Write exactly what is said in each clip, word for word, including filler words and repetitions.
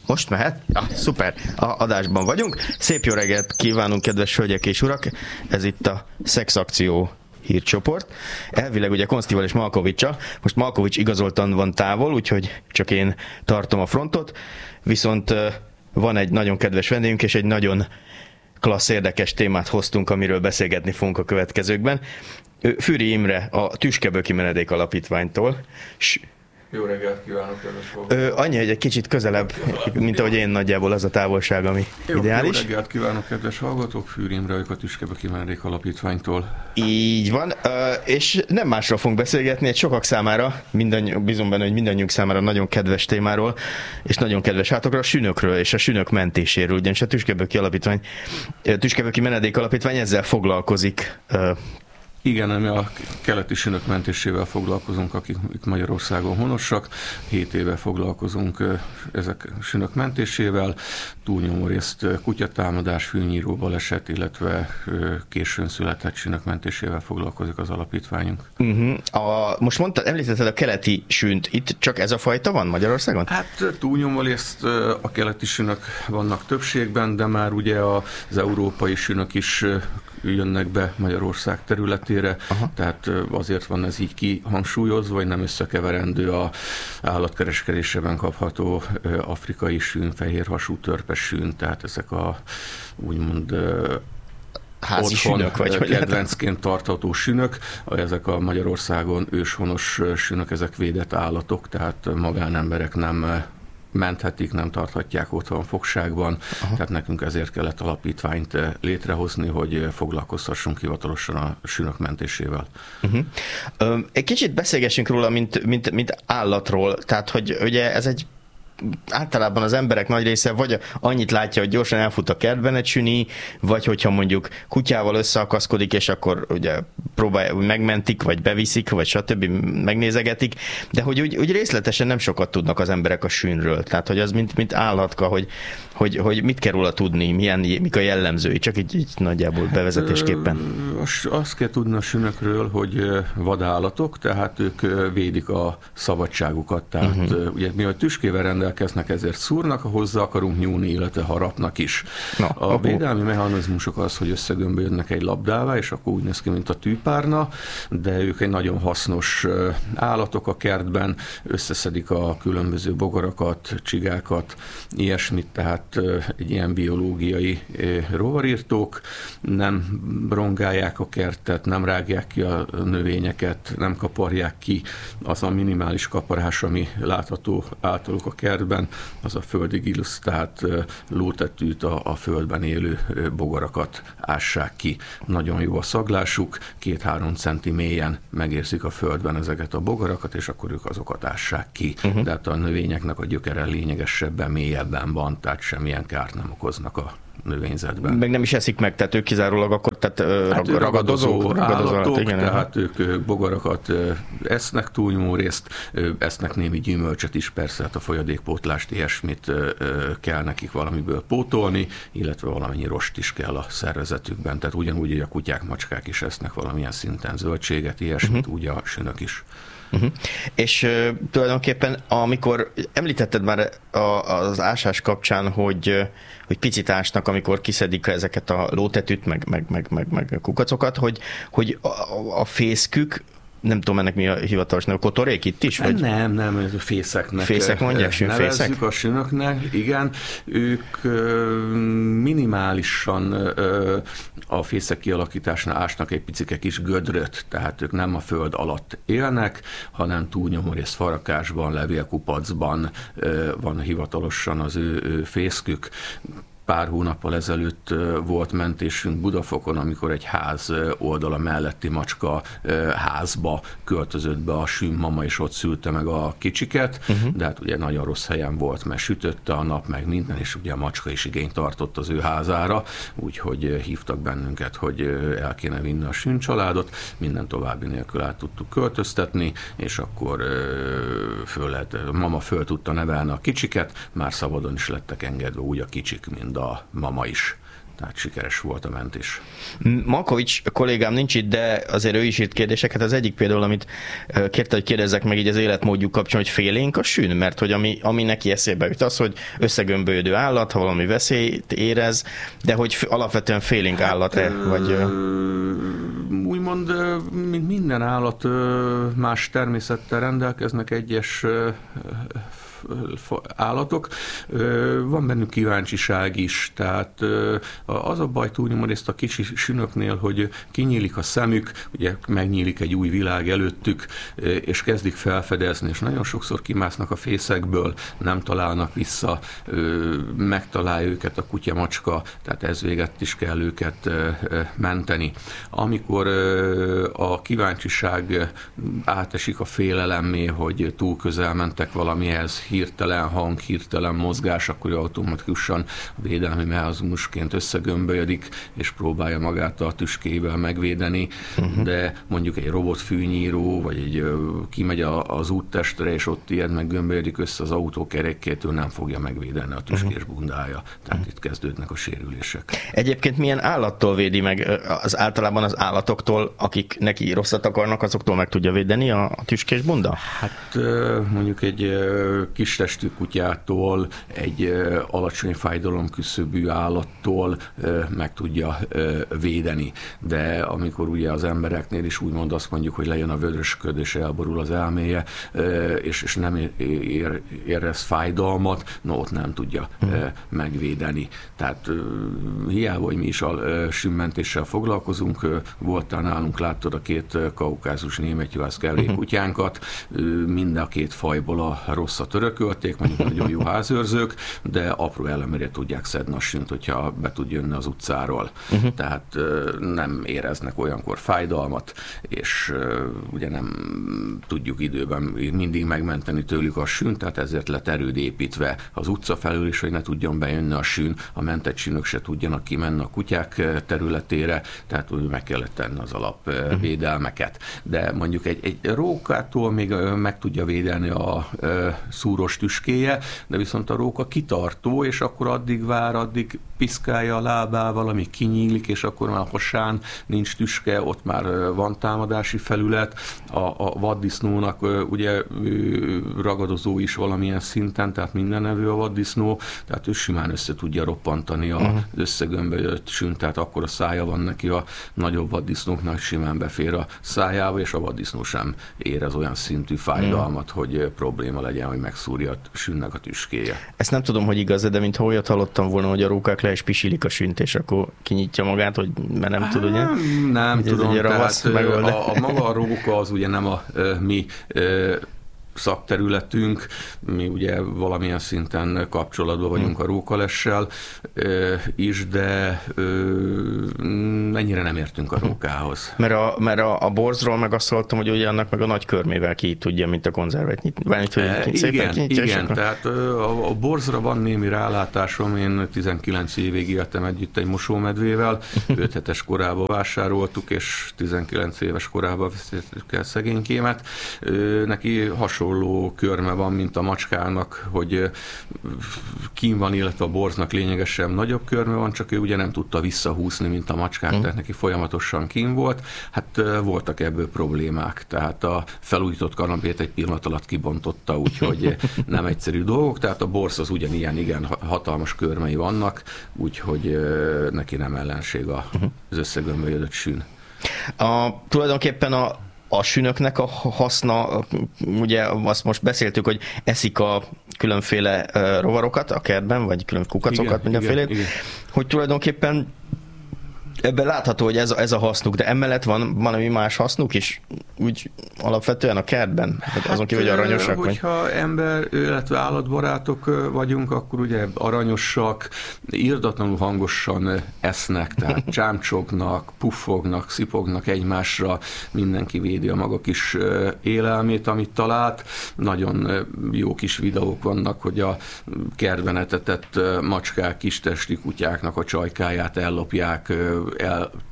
Most mehet? Ah, szuper, a adásban vagyunk. Szép jó reggelt kívánunk, kedves hölgyek és urak. Ez itt a Szexakció hírcsoport. Elvileg ugye Konsztival és Malkovicsa. Most Malkovics igazoltan van távol, úgyhogy csak én tartom a frontot. Viszont van egy nagyon kedves vendégünk, és egy nagyon klassz, érdekes témát hoztunk, amiről beszélgetni fogunk a következőkben. Fűri Imre a Tüskeböki Menedék Alapítványtól. Jó reggelt kívánok, kedves hallgatók! Annyi, hogy egy kicsit közelebb, mint ahogy én, nagyjából az a távolság, ami jó, ideális. Jó reggelt kívánok, kedves hallgatók! Fűri Imre vagyok a Tüskeböki Menedék Alapítványtól. Így van, és nem másról fogunk beszélgetni, egy sokak számára, mindannyi, bízom benne, hogy mindannyiunk számára nagyon kedves témáról, és nagyon kedves hátokra, a sünökről és a sünök mentéséről, ugyanis a Tüskeböki Alapítvány, a Tüskeböki Menedék Alapítvány ezzel foglalkozik. Igen, mi a keleti sünök mentésével foglalkozunk, akik itt Magyarországon honosak. Hét éve foglalkozunk ezek sünök mentésével. Túlnyomó részt kutyatámadás, fűnyíró baleset, illetve későn született sünök mentésével foglalkozik az alapítványunk. Uh-huh. A, most mondtad, említetted a keleti sünt. Itt csak ez a fajta van Magyarországon? Hát túlnyomó részt a keleti sünök vannak többségben, de már ugye az európai sünök is jönnek be Magyarország területére, aha, tehát azért van ez így kihangsúlyozva, vagy nem összekeverendő a állatkereskedésében kapható afrikai sün, fehérhasú törpes sün, tehát ezek a úgymond házi otthon sünök, vagy kedvencként tartható sünök, ezek a Magyarországon őshonos sünök, ezek védett állatok, tehát magánemberek nem menthetik, nem tarthatják otthon fogságban, aha, tehát nekünk ezért kellett alapítványt létrehozni, hogy foglalkozhassunk hivatalosan a sünök mentésével. Uh-huh. Egy kicsit beszélgessünk róla, mint, mint, mint állatról, tehát hogy ugye ez egy általában az emberek nagy része vagy annyit látja, hogy gyorsan elfut a kertben egy süni, vagy hogyha mondjuk kutyával összeakaszkodik, és akkor ugye próbálja, megmentik, vagy beviszik, vagy stb. Megnézegetik, de hogy úgy, úgy részletesen nem sokat tudnak az emberek a sünről. Tehát, hogy az mint, mint állatka, hogy, hogy, hogy mit kell róla tudni, milyen, mik a jellemzői, csak így, így nagyjából bevezetésképpen. Hát, azt kell tudni a sünökről, hogy vadállatok, tehát ők védik a szabadságukat. Tehát uh-huh. ugye mi a tüskével rendelkeznek, ezért szúrnak, ha hozzá akarunk nyúlni, illetve harapnak is. Na, a akkor védelmi mechanizmusok az, hogy összegömbölyödnek egy labdává, és akkor úgy néz ki, mint a tűpárna, de ők egy nagyon hasznos állatok a kertben, összeszedik a különböző bogarakat, csigákat, ilyesmit, tehát egy ilyen biológiai rovarírtók, nem rongálják a kertet, nem rágják ki a növényeket, nem kaparják ki. Az a minimális kaparás, ami látható általuk a kertben, az a földi gilsz, tehát lótetűt, a, a földben élő bogarakat ássák ki. Nagyon jó a szaglásuk, két-három centi mélyen megérzik a földben ezeket a bogarakat, és akkor ők azokat ássák ki. Uh-huh. Tehát a növényeknek a gyökere lényegesebben, mélyebben van, tehát semmilyen kárt nem okoznak a növényzetben. Meg nem is eszik meg, tehát ők kizárólag akkor tehát, hát ragadozó, ragadozó ragadozó állatok, igen, tehát ők bogarakat esznek túlnyomó részt, esznek némi gyümölcsöt is, persze, hát a folyadékpótlást, ilyesmit kell nekik valamiből pótolni, illetve valamennyi rost is kell a szervezetükben, tehát ugyanúgy, hogy a kutyák, macskák is esznek valamilyen szinten zöldséget, ilyesmit, uh-huh. úgy a sünök is. Uh-huh. És uh, tulajdonképpen amikor említetted már a, az ásás kapcsán, hogy, hogy picit ásnak, amikor kiszedik ezeket a lótetűt, meg, meg, meg, meg, meg kukacokat, hogy, hogy a, a fészkük, nem tudom ennek mi a hivatalos neve, kotorék itt is? Vagy? Nem, nem, ez a fészeknek Fészek mondják, sünfészek? Nevezzük a sünöknek, igen. Ők minimálisan a fészek kialakításnál ásnak egy picike kis gödröt, tehát ők nem a föld alatt élnek, hanem túlnyomó rész farakásban, levélkupacban van hivatalosan az ő, ő fészkük. Pár hónappal ezelőtt volt mentésünk Budafokon, amikor egy ház oldala melletti macska házba költözött be a sün mama, és ott szülte meg a kicsiket, uh-huh. de hát ugye nagyon rossz helyen volt, mert sütötte a nap, meg minden, és ugye a macska is igényt tartott az ő házára, úgyhogy hívtak bennünket, hogy el kéne vinni a sün családot, minden további nélkül át tudtuk költöztetni, és akkor föl lehet, mama föl tudta nevelni a kicsiket, már szabadon is lettek engedve úgy a kicsik, mint a mama is. tehát sikeres volt a mentés. Malkovics kollégám nincs itt, de azért ő is írt kérdéseket. Az egyik például, amit kérte, hogy kérdezzek meg így az életmódjuk kapcsán, hogy félénk a sün, mert hogy ami, ami neki eszébe jut az, hogy összegömbölyödő állat, ha valami veszélyt érez, de hogy alapvetően félénk állat-e, hát, vagy... Úgymond, mint minden állat, más természettel rendelkeznek egyes állatok. Van bennük kíváncsiság is, tehát az a baj túlnyomó ezt a kicsi sünöknél, hogy kinyílik a szemük, ugye megnyílik egy új világ előttük, és kezdik felfedezni, és nagyon sokszor kimásznak a fészekből, nem találnak vissza, megtalálja őket a kutya, macska, tehát ez véget is kell őket menteni. Amikor a kíváncsiság átesik a félelemmé, hogy túl közel mentek valamihez, hirtelen hang, hirtelen mozgás, akkor automatikusan védelmi mechanizmusként összegömbölyödik, és próbálja magát a tüskével megvédeni, uh-huh. de mondjuk egy robotfűnyíró, vagy egy kimegy az úttestre, és ott ilyet meggömbölyödik össze az autó kerékétől, nem fogja megvédeni a tüskés bundája. Tehát uh-huh. itt kezdődnek a sérülések. Egyébként milyen állattól védi meg? Az általában az állatoktól, akik neki rosszat akarnak, azoktól meg tudja védeni a, a tüskés bunda? Hát mondjuk egy kis testű kutyától, egy alacsony fájdalomküszöbű állattól meg tudja védeni. De amikor ugye az embereknél is úgymond azt mondjuk, hogy lejön a vörösköd, és elborul az elméje, és, és nem ér, érez fájdalmat, no, ott nem tudja hmm. megvédeni. Tehát hiába, hogy mi is a sünmentéssel foglalkozunk, voltál nálunk, láttad a két kaukázus németjuhász keverék kutyánkat, mind a két fajból a rosszat örökölték, mondjuk nagyon jó házőrzők, de apró ellenére tudják szedni a sünt, hogyha be tud jönni az utcáról. Uh-huh. Tehát nem éreznek olyankor fájdalmat, és ugye nem tudjuk időben mindig megmenteni tőlük a sünt, tehát ezért lett erőd építve az utca felül is, hogy ne tudjon bejönni a sün, a mentett sünök se tudjanak kimenni a kutyák területére, tehát úgy meg kellett tenni az alapvédelmeket. De mondjuk egy, egy rókától még meg tudja védeni a szúros tüskéje, de viszont a róka kitartó, és akkor addig vár, addig piszkálja a lábával, ami kinyílik, és akkor már a hasán nincs tüske, ott már van támadási felület. A, a vaddisznónak ugye ragadozó is valamilyen szinten, tehát minden nevű a vaddisznó, tehát ő simán össze tudja roppantani az uh-huh. összegömbölyött sünt, tehát akkor a szája van neki, a nagyobb vaddisznóknak simán befér a szájába, és a vaddisznó sem érez olyan szintű fájdalmat, uh-huh. hogy probléma legyen, hogy megszúrja a sünnek a tüskéje. Ezt nem tudom, hogy igaz, de mintha olyat hallottam volna, hogy a rókák le is pisilik a sünt, és akkor kinyitja magát, hogy mert nem tud, ugye? Nem, nem tudom, tehát a, a maga a róka az ugye nem a, a mi a, szakterületünk, mi ugye valamilyen szinten kapcsolatban vagyunk a rókalessel is, de ennyire nem értünk a rókához. Mert a, mert a, a borzról meg azt hallottam, hogy ugye annak meg a nagy körmével ki tudja, mint a konzervet nyitni. E, igen, kinyitja, igen, tehát a, a borzra van némi rálátásom, én tizenkilenc évig éltem együtt egy mosómedvével, öt hetes korában vásároltuk, és tizenkilenc éves korában vesztettük el szegénykémet. Neki hasonló hasonló körme van, mint a macskának, hogy kín van, illetve a borznak lényegesen nagyobb körme van, csak ő ugye nem tudta visszahúzni, mint a macskák, mm. tehát neki folyamatosan kín volt. Hát voltak ebből problémák, tehát a felújított kanapét egy pillanat alatt kibontotta, úgyhogy nem egyszerű dolgok, tehát a borz az ugyanilyen, igen, hatalmas körmei vannak, úgyhogy neki nem ellenség az összegömbölyödött sün. A, tulajdonképpen a A sünöknek a haszna, ugye azt most beszéltük, hogy eszik a különféle rovarokat a kertben, vagy külön kukacokat, mindenfélét, hogy tulajdonképpen ebben látható, hogy ez a, ez a hasznuk, de emellett van valami más hasznuk is, úgy alapvetően a kertben? Hát azon kívül, hogy aranyosak? Hogyha vagy? Ember, illetve állatbarátok vagyunk, akkor ugye aranyosak, irdatlanul hangosan esznek, tehát csámcsognak, puffognak, szipognak egymásra, mindenki védi a maga kis élelmét, amit talált. Nagyon jó kis videók vannak, hogy a kertben etetett macskák, kistesti kutyáknak a csajkáját ellopják,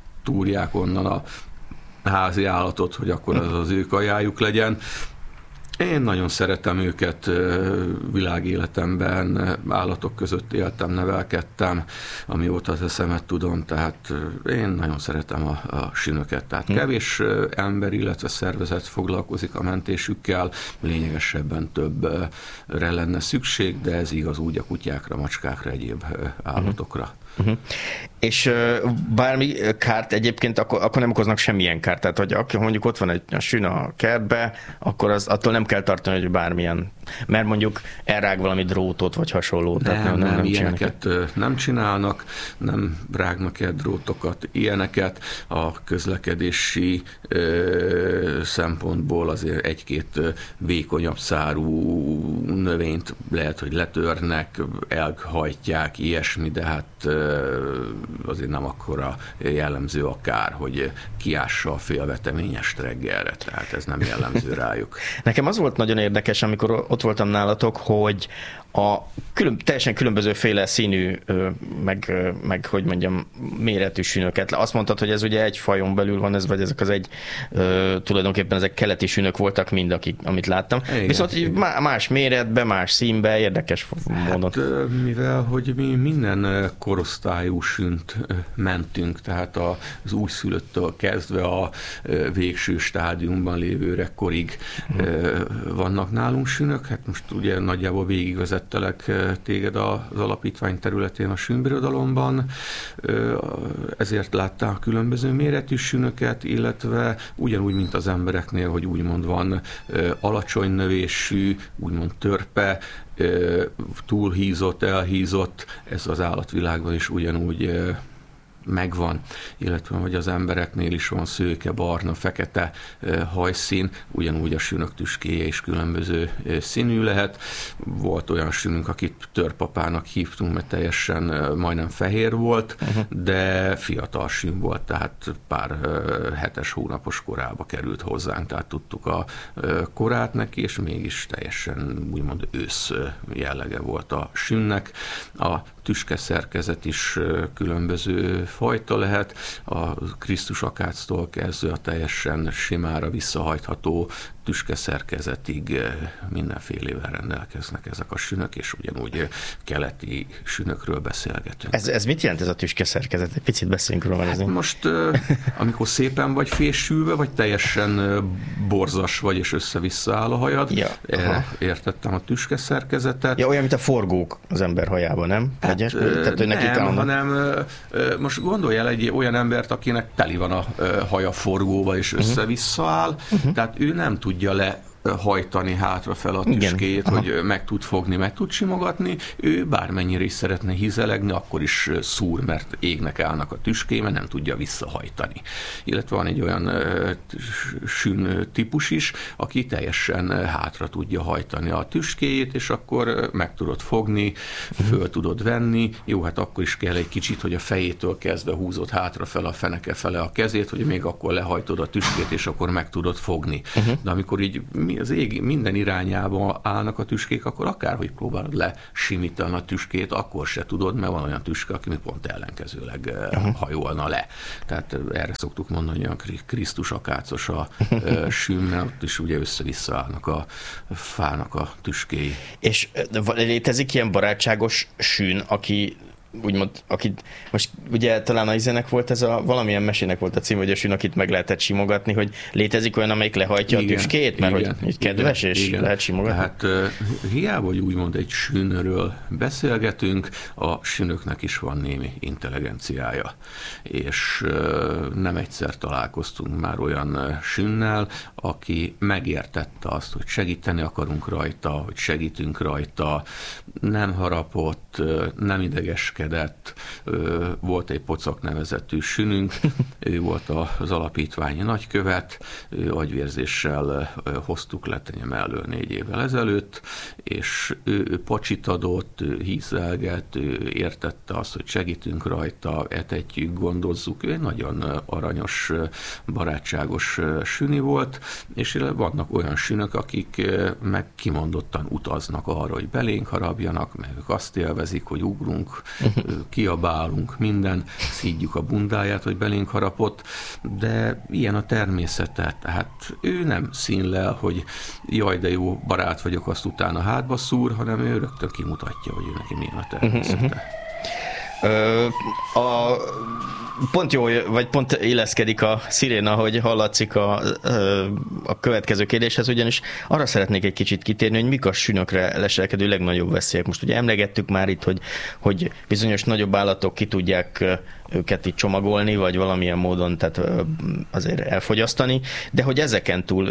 eltúrják onnan a házi állatot, hogy akkor az az ő kajájuk legyen. Én nagyon szeretem őket, világéletemben állatok között éltem, nevelkedtem, amióta az eszemet tudom, tehát én nagyon szeretem a, a sünöket. Tehát kevés ember, illetve szervezet foglalkozik a mentésükkel, lényegesebben többre lenne szükség, de ez igaz úgy a kutyákra, macskákra, egyéb állatokra. Uh-huh. És uh, bármi kárt egyébként akkor, akkor nem okoznak semmilyen kárt, tehát hogy aki mondjuk ott van egy a sün a kertbe, akkor az, attól nem kell tartani, hogy bármilyen, mert mondjuk elrág valami drótot, vagy hasonló. Nem, nem, nem, nem ilyeneket csinálnak. nem csinálnak, nem rágnak el drótokat, ilyeneket. A közlekedési ö, szempontból azért egy-két vékonyabb szárú növényt lehet, hogy letörnek, elhajtják, ilyesmi, de hát azért nem akkora jellemző a kár, hogy kiássa a félveteményest reggelre, tehát ez nem jellemző rájuk. Nekem az volt nagyon érdekes, amikor ott voltam nálatok, hogy a külön, teljesen különbözőféle színű, meg, meg hogy mondjam, méretű sünöket. Azt mondtad, hogy ez ugye egy fajon belül van, ez, vagy ezek az egy, tulajdonképpen ezek keleti sünök voltak mind, akik, amit láttam. Igen, viszont igen. Más méretben, más színben, érdekes módon. Hát, mivel, hogy mi minden korosztályú sünt mentünk, tehát az újszülöttől kezdve a végső stádiumban lévőre korig hmm. vannak nálunk sünök. Hát most ugye nagyjából végigvezettelek téged az alapítvány területén a sünbirodalomban, ezért láttál a különböző méretű sünöket, illetve ugyanúgy, mint az embereknél, hogy úgymond van alacsony növésű, úgymond törpe, túlhízott, elhízott, ez az állatvilágban is ugyanúgy megvan, illetve hogy az embereknél is van szőke, barna, fekete hajszín, ugyanúgy a sünök tüskéje is különböző színű lehet. Volt olyan sününk, akit törpapának hívtunk, mert teljesen majdnem fehér volt, uh-huh. de fiatal sün volt, tehát pár hetes, hónapos korába került hozzánk, tehát tudtuk a korát neki, és mégis teljesen úgymond ősz jellege volt a sünnek. A tüske szerkezet is különböző fajta lehet, a Krisztus akáctól kezdve a teljesen simára visszahajtható tüske szerkezetig mindenfélével rendelkeznek ezek a sünök, és ugyanúgy keleti sünökről beszélgetünk. Ez, ez mit jelent ez a tüske szerkezet? Egy picit beszéljünk róla. Hát most, amikor szépen vagy fésülve, vagy teljesen borzas vagy, és össze-vissza áll a hajad, ja, erre értettem a tüske szerkezetet. Ja, olyan, mint a forgók az ember hajában, nem? Hát, Tehát, hogy nem, állnak... hanem most gondolj el egy olyan embert, akinek teli van a haja forgóba, és össze-vissza áll, uh-huh. tehát ő nem tud tudja lehajtani hátrafel a tüskét, hogy meg tud fogni, meg tud simogatni. Ő bármennyire is szeretne hizelegni, akkor is szúr, mert égnek állnak a tüské, mert nem tudja visszahajtani. Illetve van egy olyan sün típus is, aki teljesen hátra tudja hajtani a tüskéjét, és akkor meg tudod fogni, föl tudod venni. Jó, hát akkor is kell egy kicsit, hogy a fejétől kezdve húzod hátrafel a feneke fele a kezét, hogy még akkor lehajtod a tüskét, és akkor meg tudod fogni. Uh-huh. De amikor így az ég minden irányába állnak a tüskék, akkor akárhogy próbálod lesimítani a tüskét, akkor se tudod, mert van olyan tüske, aki pont ellenkezőleg uh-huh. hajolna le. Tehát erre szoktuk mondani, hogy olyan Krisztus akácos a sün, mert ott is ugye össze-vissza állnak a fának a tüskéi. És létezik ilyen barátságos sün, aki úgymond, akit most ugye talán a izenek volt ez a, valamilyen mesének volt a cím, hogy a sün, akit meg lehetett simogatni, hogy létezik olyan, amelyik lehajtja igen, a tüskét, mert igen, hogy kedves, igen, és igen. lehet simogatni. Tehát uh, hiába, hogy úgymond egy sünről beszélgetünk, a sünöknek is van némi intelligenciája. És uh, nem egyszer találkoztunk már olyan sünnel, aki megértette azt, hogy segíteni akarunk rajta, hogy segítünk rajta, nem harapott, nem idegeskedett. Volt egy Pocak nevezetű sününk, ő volt az alapítványi nagykövet, ő agyvérzéssel hoztuk le tenyem elől négy évvel ezelőtt, és ő, ő pacsit adott, ő hízelgett, ő értette azt, hogy segítünk rajta, etetjük, gondozzuk. Ő egy nagyon aranyos, barátságos süni volt, és vannak olyan sünök, akik meg kimondottan utaznak arra, hogy belénk harapjanak, meg ők azt élvezik, hogy ugrunk kiabálunk, minden, szídjuk a bundáját, hogy belénk harapott, de ilyen a természete, tehát ő nem színlel, hogy jaj, de jó barát vagyok, azt utána hátba szúr, hanem ő rögtön kimutatja, hogy ő neki milyen a természete. Ö, a, pont jó, vagy pont illeszkedik a sziréna, hogy hallatszik a, a következő kérdéshez, ugyanis arra szeretnék egy kicsit kitérni, hogy mik a sünökre leselkedő legnagyobb veszélyek. Most ugye emlegettük már itt, hogy, hogy bizonyos nagyobb állatok ki tudják őket itt csomagolni, vagy valamilyen módon tehát azért elfogyasztani, de hogy ezeken túl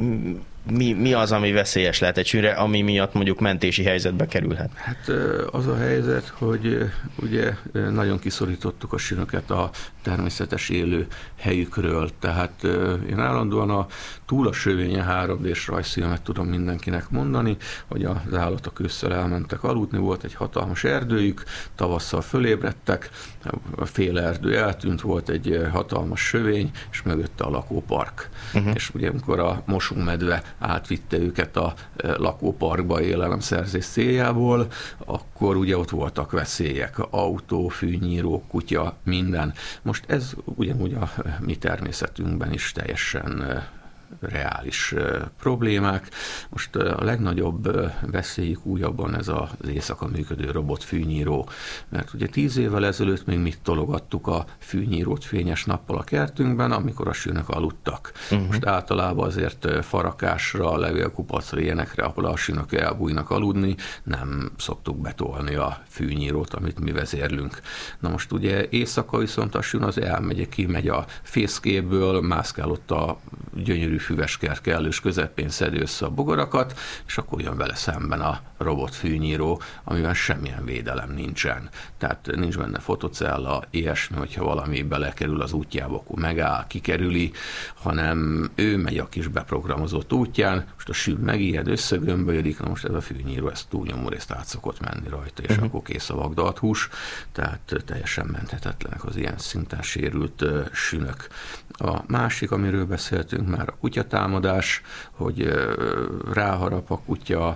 mi, mi az, ami veszélyes lehet egy sünre, ami miatt mondjuk mentési helyzetbe kerülhet? Hát az a helyzet, hogy ugye nagyon kiszorítottuk a sünöket a természetes élő helyükről, tehát én állandóan a túl a sövénye három dés rajzfilmet tudom mindenkinek mondani, hogy az állatok ősszel elmentek aludni, volt egy hatalmas erdőjük, tavasszal fölébredtek, a fél erdő eltűnt, volt egy hatalmas sövény, és mögötte a lakópark. Uh-huh. És ugye amikor a mosómedve átvitte őket a lakóparkba élelemszerzés céljából, akkor ugye ott voltak veszélyek, autó, fűnyíró, kutya, minden. Most ez ugyanúgy a mi természetünkben is teljesen reális problémák. Most a legnagyobb veszélyük újabban ez az éjszaka működő robotfűnyíró, mert ugye tíz évvel ezelőtt még mit tologattuk a fűnyírót fényes nappal a kertünkben, amikor a sünök aludtak. Uh-huh. Most általában azért farakásra, levélkupacra, ilyenekre, ahol a sünök elbújnak aludni, nem szoktuk betolni a fűnyírót, amit mi vezérlünk. Na most ugye éjszaka viszont a sün az elmegy, kimegy a fészkéből, mászkál ott a gyönyörű füvesker kellős közepén, szedi össze a bogarakat, és akkor jön vele szemben a robotfűnyíró, amiben semmilyen védelem nincsen. Tehát nincs benne fotocella, ilyesmi, hogyha valami belekerül az útjába, akkor megáll, kikerüli, hanem ő megy a kis beprogramozott útján, most a sün megijed, összegömbölyödik, na most ez a fűnyíró, ez túlnyomó részt át szokott menni rajta, és uh-huh. akkor kész a vagdalt hús, tehát teljesen menthetetlenek az ilyen szinten sérült uh, sünök. A másik, amiről beszéltünk már, a kutyatámadás, hogy ráharap a kutya,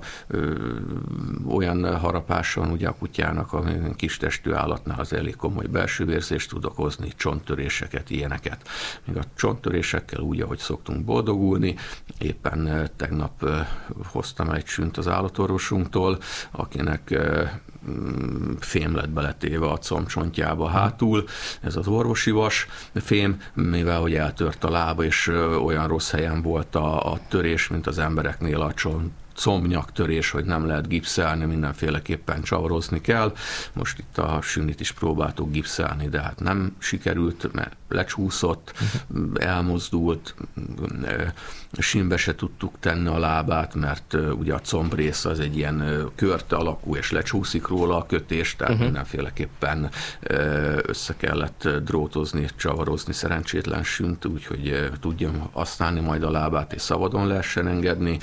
olyan harapáson ugye a kutyának, ami kis testű állatnál az elég komoly belső vérzést tud okozni, csonttöréseket, ilyeneket. Még a csonttörésekkel úgy, ahogy szoktunk boldogulni, éppen tegnap hoztam egy sünt az állatorvosunktól, akinek fém lett beletéve a combcsontjába hátul, ez az orvosi vas fém, mivel hogy eltört a lába, és olyan rossz helyen volt a, a törés, mint az embereknél a csont, combnyaktörés, hogy nem lehet gipszelni, mindenféleképpen csavarozni kell. Most itt a sünit is próbáltuk gipszelni, de hát nem sikerült, mert lecsúszott, elmozdult, sínbe se tudtuk tenni a lábát, mert ugye a combrész az egy ilyen körte alakú, és lecsúszik róla a kötés, tehát uh-huh. mindenféleképpen össze kellett drótozni, csavarozni szerencsétlen sünt, úgyhogy tudjam használni majd a lábát, és szabadon lehessen engedni.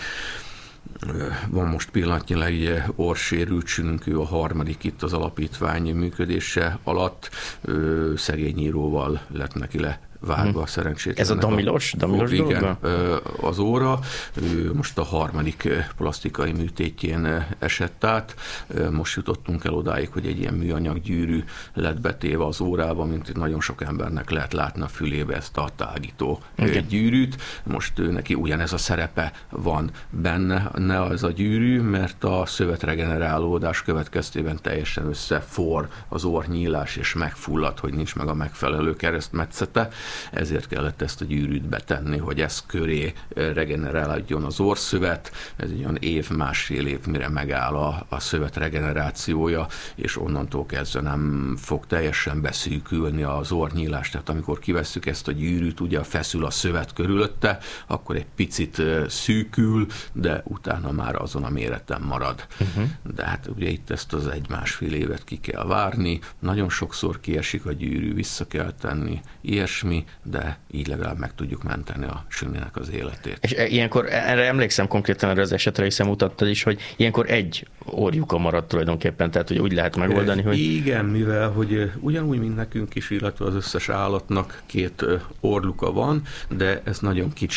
Van most pillanatnyilag egy orrsérült sününk, ő a harmadik itt az alapítvány működése alatt, szegény íróval lett neki le vágva, szerencsétlen. Ez a damilos? damilos igen, az óra. Most a harmadik plastikai műtétjén esett át. Most jutottunk el odáig, hogy egy ilyen műanyag gyűrű lett betéve az órába, mint nagyon sok embernek lehet látni a fülébe ezt a tágító igen. gyűrűt. Most neki ugyanez a szerepe van benne, ne az a gyűrű, mert a szövetregenerálódás következtében teljesen összefor az orrnyílás, és megfullad, hogy nincs meg a megfelelő keresztmetszete. Ezért kellett ezt a gyűrűt betenni, hogy ez köré regenerálódjon az orrszövet. Ez egy olyan év, másfél év, mire megáll a, a szövet regenerációja, és onnantól kezdve nem fog teljesen beszűkülni az orrnyílás. Tehát amikor kivesszük ezt a gyűrűt, ugye feszül a szövet körülötte, akkor egy picit szűkül, de utána már azon a méreten marad. Uh-huh. De hát ugye itt ezt az egy-másfél évet ki kell várni, nagyon sokszor kiesik a gyűrű, vissza kell tenni, ilyesmi, de így legalább meg tudjuk menteni a sünninek az életét. És ilyenkor, erre emlékszem konkrétan erre az esetre, hiszen mutattad is, hogy ilyenkor egy orrjuka maradt tulajdonképpen, tehát hogy úgy lehet megoldani, hogy... Igen, mivel, hogy ugyanúgy, mint nekünk is, illetve az összes állatnak két orrluka van, de ez nagyon kicsi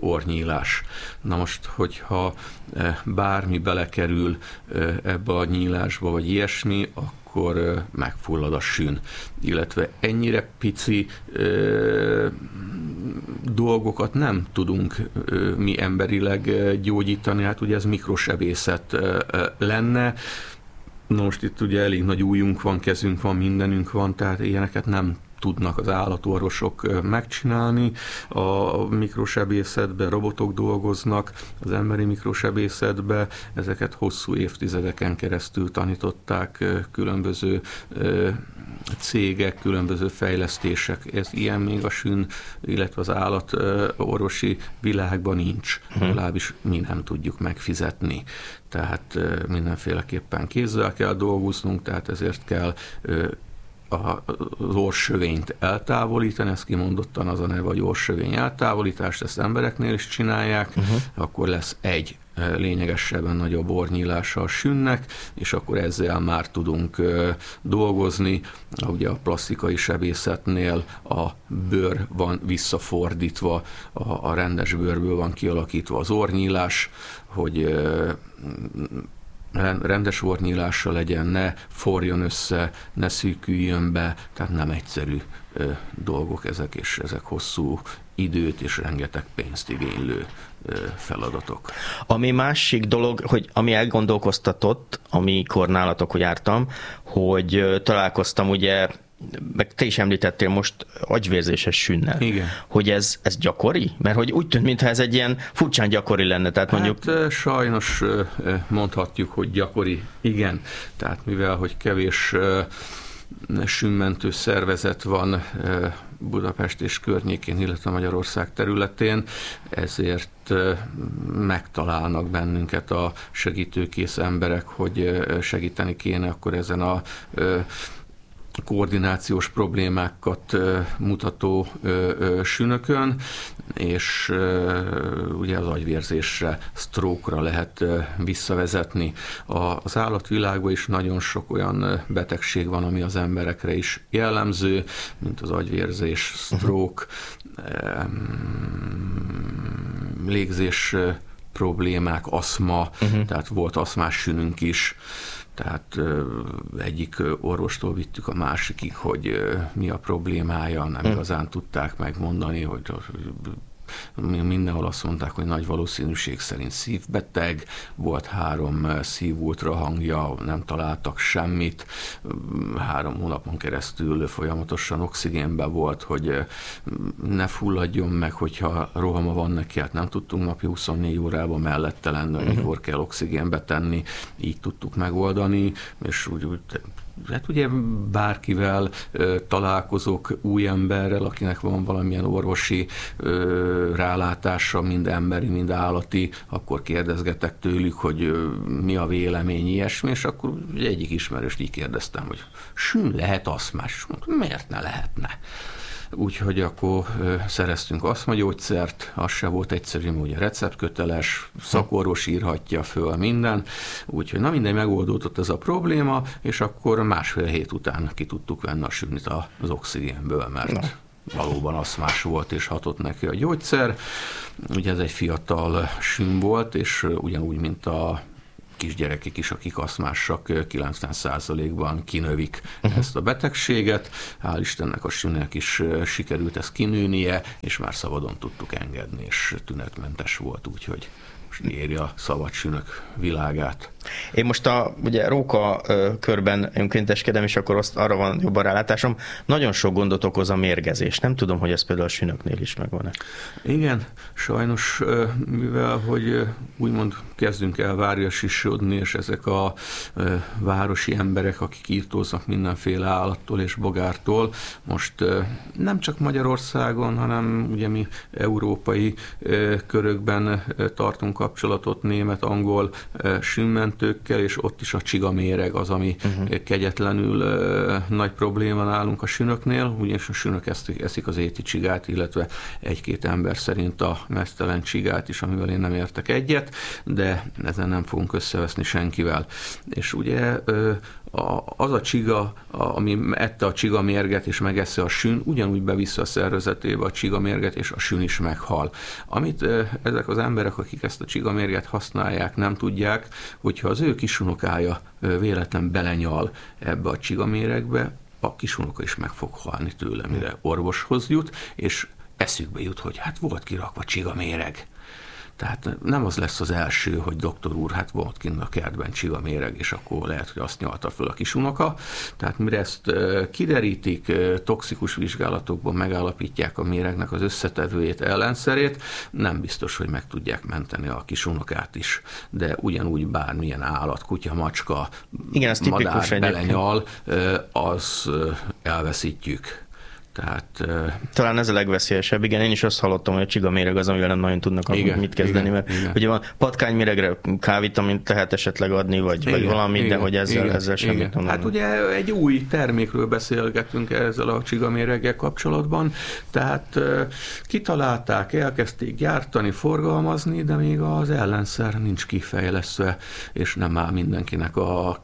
orrnyílás. Na most, hogyha bármi belekerül ebbe a nyílásba, vagy ilyesmi, akkor megfullad a sün. Illetve ennyire pici ö, dolgokat nem tudunk ö, mi emberileg gyógyítani, hát ugye ez mikrosebészet ö, ö, lenne. Na most itt ugye elég nagy ujjunk van, kezünk van, mindenünk van, tehát ilyeneket nem tudnak az állatorvosok megcsinálni. A mikrosebészetben robotok dolgoznak, az emberi mikrosebészetben ezeket hosszú évtizedeken keresztül tanították különböző cégek, különböző fejlesztések. Ez ilyen még a sün, illetve az állatorvosi világban nincs. Legalábbis mi nem tudjuk megfizetni. Tehát mindenféleképpen kézzel kell dolgoznunk, tehát ezért kell az orrsövényt eltávolítani, ez kimondottan az a neve, hogy orrsövény eltávolítást, ezt embereknél is csinálják, uh-huh. akkor lesz egy lényegesebben nagyobb orrnyílása a sünnek, és akkor ezzel már tudunk dolgozni. Ugye a plastikai sebészetnél a bőr van visszafordítva, a, a rendes bőrből van kialakítva az orrnyílás, hogy rendes orrnyílása legyen, ne forjon össze, ne szűküljön be, tehát nem egyszerű ö, dolgok ezek, és ezek hosszú időt és rengeteg pénzt igénylő ö, feladatok. Ami másik dolog, hogy ami elgondolkoztatott, amikor nálatok jártam, hogy ö, találkoztam ugye, meg te is említettél most agyvérzéses sünnel. Igen. Hogy ez, ez gyakori? Mert hogy úgy tűnt, mintha ez egy ilyen furcsán gyakori lenne. Tehát mondjuk... Hát sajnos mondhatjuk, hogy gyakori. Igen. Tehát mivel, hogy kevés sünmentő szervezet van Budapest és környékén, illetve Magyarország területén, ezért megtalálnak bennünket a segítőkész emberek, hogy segíteni kéne akkor ezen a koordinációs problémákat mutató sünökön, és ugye az agyvérzésre, stroke-ra lehet visszavezetni. Az állatvilágban is nagyon sok olyan betegség van, ami az emberekre is jellemző, mint az agyvérzés, stroke, légzés problémák, aszma, uh-huh. tehát volt aszmás sününk is. Tehát egyik orvostól vittük a másikig, hogy mi a problémája, nem igazán tudták megmondani, hogy mindenhol azt mondták, hogy nagy valószínűség szerint szívbeteg, volt három szívultrahangja, nem találtak semmit, három hónapon keresztül folyamatosan oxigénben volt, hogy ne fulladjon meg, hogyha rohama van neki, hát nem tudtunk napi huszonnégy órában mellette lenni, hogy mikor kell oxigénbe tenni, így tudtuk megoldani, és úgy, úgy hát ugye bárkivel ö, találkozok, új emberrel, akinek van valamilyen orvosi ö, rálátása, mind emberi, mind állati, akkor kérdezgetek tőlük, hogy ö, mi a vélemény, ilyesmi, és akkor egyik ismerőst így kérdeztem, hogy sün lehet aszmás, és mondtam, miért ne lehetne? Úgyhogy akkor ö, szereztünk asztmagyógyszert, az se volt egyszerű, ugye receptköteles, szakorvos írhatja föl minden, úgyhogy na mindegy, megoldódott ez a probléma, és akkor másfél hét után ki tudtuk venni a sünit az oxigénből, mert na. valóban aszmás volt, és hatott neki a gyógyszer. Ugye ez egy fiatal sün volt, és ugyanúgy, mint a kisgyerekek is, akik aszmásak, kilencven százalékban kinövik uh-huh. ezt a betegséget. Hál' Istennek a sünnek is sikerült ezt kinőnie, és már szabadon tudtuk engedni, és tünetmentes volt, úgyhogy most éri a szabad sünök világát. Én most a ugye, róka körben önkénteskedem, és akkor azt, arra van jobban rálátásom. Nagyon sok gondot okoz a mérgezés. Nem tudom, hogy ez például a sünöknél is megvan-e. Igen, sajnos, mivel, hogy úgymond kezdünk el várjasisodni, és ezek a városi emberek, akik írtóznak mindenféle állattól és bogártól, most nem csak Magyarországon, hanem ugye mi európai körökben tartunk kapcsolatot német-angol sünmentőkkel, és ott is a csigaméreg az, ami uh-huh. kegyetlenül nagy probléma nálunk a sünöknél, ugyanis a sünök eszik az éti csigát, illetve egy-két ember szerint a meztelen csigát is, amivel én nem értek egyet, de ezen nem fogunk összeveszni senkivel. És ugye az a csiga, ami ette a csigamérget és megeszi a sün, ugyanúgy beviszi a szervezetébe a csigamérget, és a sün is meghal. Amit ezek az emberek, akik ezt a csigamérget használják, nem tudják, hogyha az ő kisunokája véletlen belenyal ebbe a csigaméregbe, a kisunoka is meg fog halni tőle, mire orvoshoz jut, és eszükbe jut, hogy hát volt kirakva csigaméreg. Tehát nem az lesz az első, hogy doktor úr, hát volt kint a kertben csigaméreg, és akkor lehet, hogy azt nyalta föl a kisunoka. Tehát mire ezt kiderítik, toxikus vizsgálatokban megállapítják a méregnek az összetevőjét, ellenszerét, nem biztos, hogy meg tudják menteni a kisunokát is. De ugyanúgy bármilyen állat, kutya, macska, igen, madár belenyal, az elveszítjük. Tehát, talán ez a legveszélyesebb. Igen, én is azt hallottam, hogy a csigaméreg az, amivel nem nagyon tudnak igen, mit kezdeni, igen, mert igen. ugye van patkányméregre kávitamint lehet esetleg adni, vagy, igen, vagy valamit, igen, de hogy ezzel, igen, ezzel semmit igen. nem Hát ugye egy új termékről beszélgetünk ezzel a csigaméreggel kapcsolatban, tehát kitalálták, elkezdték gyártani, forgalmazni, de még az ellenszer nincs kifejlesztve, és nem áll mindenkinek a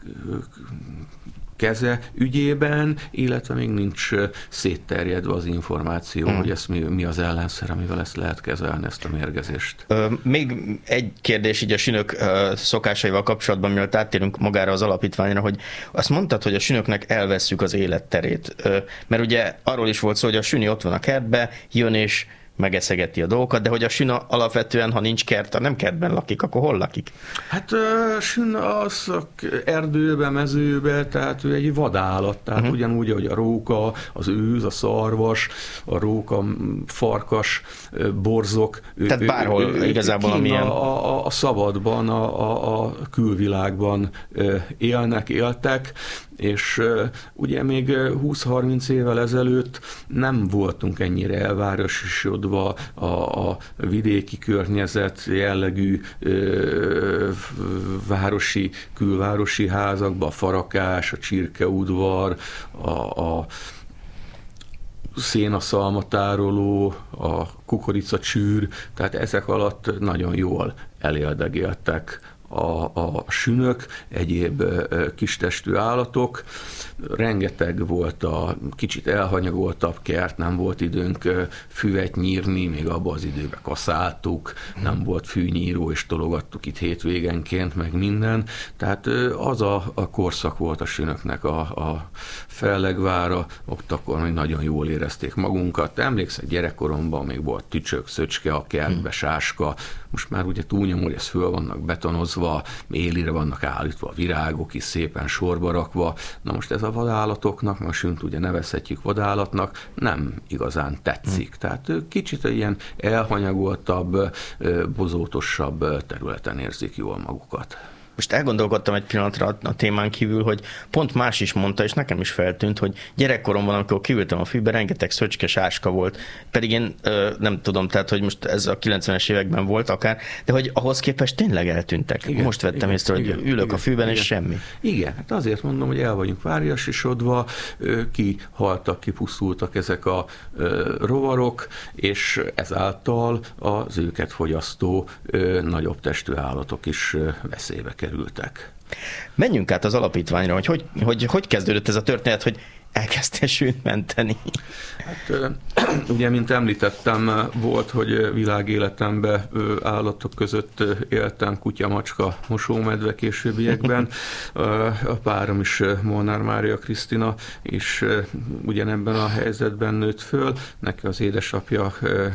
keze ügyében, illetve még nincs szétterjedve az információ, hmm. hogy ez mi, mi az ellenszer, amivel ezt lehet kezelni, ezt a mérgezést. Ö, még egy kérdés így a sünök ö, szokásaival kapcsolatban, mielőtt áttérünk magára az alapítványra, hogy azt mondtad, hogy a sünöknek elvesszük az életterét. Ö, mert ugye arról is volt szó, hogy a süni ott van a kertbe, jön és megeszegeti a dolgokat, de hogy a sün alapvetően, ha nincs kert, nem kertben lakik, akkor hol lakik? Hát a sün az erdőbe, mezőbe, tehát ő egy vadállat, tehát uh-huh. ugyanúgy, hogy a róka, az őz, a szarvas, a róka, farkas, borzok. Tehát bárhol ő, igazából, amilyen... A, a, a szabadban, a, a, a külvilágban élnek, éltek, és uh, ugye még húsz-harminc évvel ezelőtt nem voltunk ennyire elvárososodva a, a vidéki környezet jellegű uh, városi, külvárosi házakba, a Farakás, a Csirkeudvar, a, a szénaszalmatároló, a kukoricacsűr, tehát ezek alatt nagyon jól eléldegéltek A, a sünök, egyéb kistestű állatok. Rengeteg volt a kicsit elhanyagoltabb kert, nem volt időnk füvet nyírni, még abban az időben kaszáltuk, nem volt fűnyíró, és tologattuk itt hétvégenként, meg minden. Tehát az a, a korszak volt a sünöknek a, a Fellegvára, ott akkor még nagyon jól érezték magunkat. Emlékszek, gyerekkoromban még volt tücsök, szöcske a kertbe, sáska, most már ugye túlnyomó, hogy ez föl vannak betonozva, élire vannak állítva a virágok is szépen sorba rakva. Na most ez a vadállatoknak, most sünt ugye nevezhetjük vadállatnak, nem igazán tetszik. Tehát kicsit ilyen elhanyagoltabb, bozótosabb területen érzik jól magukat. Most elgondolkodtam egy pillanatra a témán kívül, hogy pont más is mondta, és nekem is feltűnt, hogy gyerekkoromban, amikor kiültem a fűbe, rengeteg szöcske, sáska volt. Pedig én ö, nem tudom, tehát, hogy most ez a kilencvenes években volt akár, de hogy ahhoz képest tényleg eltűntek. Igen, most vettem igen, észre, hogy igen, ülök igen, a fűben, igen, és semmi. Igen, hát azért mondom, hogy el vagyunk váriasisodva, kihaltak, kipusztultak ezek a rovarok, és ezáltal az őket fogyasztó nagyobb testű állatok is veszélybe kerültek. Kerültek. Menjünk át az alapítványra, hogy hogy, hogy hogy kezdődött ez a történet, hogy elkezdte sűnt menteni. Hát, ugye, mint említettem, volt, hogy világéletemben állatok között éltem, kutya, macska, mosómedve későbbiekben. A párom is, Molnár Mária Krisztina, és ugyanebben a helyzetben nőtt föl. Neki az édesapja